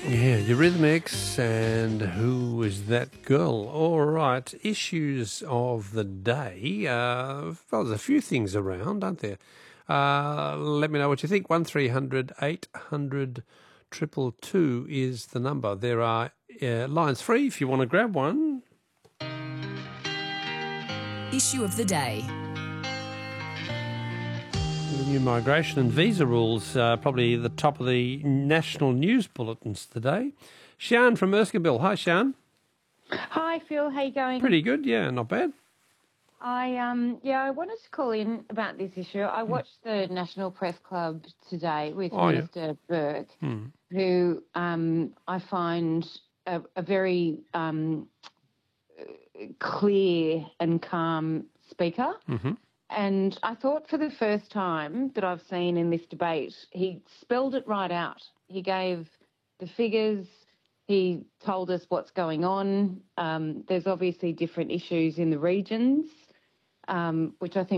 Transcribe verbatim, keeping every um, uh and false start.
Yeah, Eurythmics and Who Is That Girl? All right, issues of the day. Uh, well, there's a few things around, aren't there? Uh, let me know what you think. one three hundred eight hundred two two two is the number. There are uh, lines free if you want to grab one. Issue of the day. The new migration and visa rules are probably the top of the national news bulletins today. Sian from Erskineville. Hi, Sian. Hi, Phil. How you going? Pretty good, yeah, not bad. I um yeah, I wanted to call in about this issue. I watched the National Press Club today with Oh, yeah. Minister Burke, Hmm. who um I find a, a very um clear and calm speaker. Mm-hmm. And I thought for the first time that I've seen in this debate, he spelled it right out. He gave the figures. He told us what's going on. Um, there's obviously different issues in the regions, um, which I think